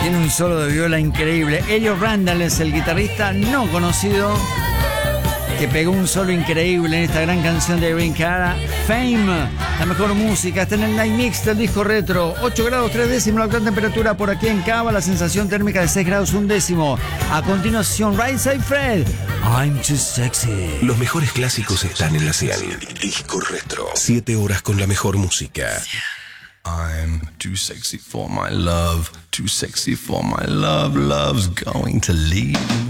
tiene un solo de viola increíble. Elliot Randall es el guitarrista no conocido que pegó un solo increíble en esta gran canción de Irving Cara, Fame. La mejor música está en el Night Mix del disco retro. 8 grados 3 décimos la actual temperatura por aquí en Cava, la sensación térmica de 6 grados 1 décimo. A continuación, Right Side Fred, I'm Too Sexy. Los mejores clásicos están en la 100. Disco Retro. 7 horas con la mejor música. I'm too sexy for my love, too sexy for my love, love's going to leave me.